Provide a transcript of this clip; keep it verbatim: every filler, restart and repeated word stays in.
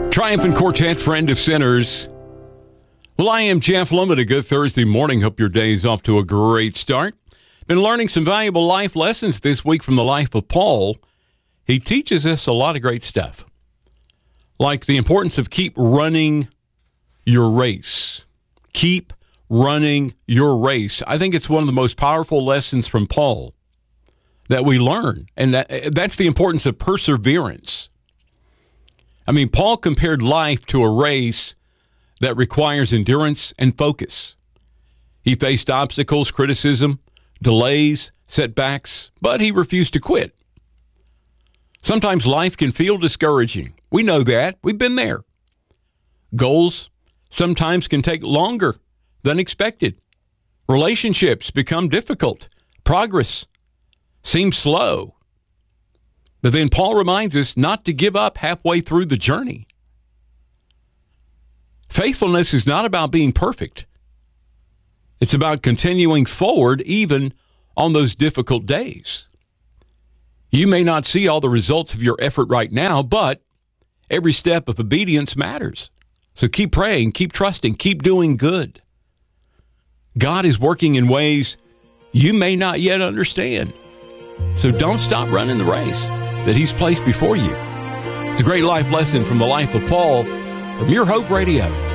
Triumphant Quartet, friend of sinners. Well, I am Jeff Lemon. A good Thursday morning. Hope your day is off to a great start. Been learning some valuable life lessons this week from the life of Paul. He teaches us a lot of great stuff, like the importance of keep running your race. Keep running your race. I think it's one of the most powerful lessons from Paul that we learn, and that, that's the importance of perseverance. I mean, Paul compared life to a race that requires endurance and focus. He faced obstacles, criticism, delays, setbacks, but he refused to quit. Sometimes life can feel discouraging. We know that. We've been there. Goals sometimes can take longer than expected. Relationships become difficult. Progress seems slow. But then Paul reminds us not to give up halfway through the journey. Faithfulness is not about being perfect. It's about continuing forward even on those difficult days. You may not see all the results of your effort right now, but every step of obedience matters. So keep praying, keep trusting, keep doing good. God is working in ways you may not yet understand. So don't stop running the race that he's placed before you. It's a great life lesson from the life of Paul from Your Hope Radio.